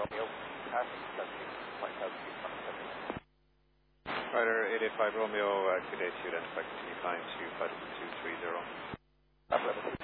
Romeo, passing 17.0. Rider 885 Romeo, good day to you, identify continue climb to flight 230.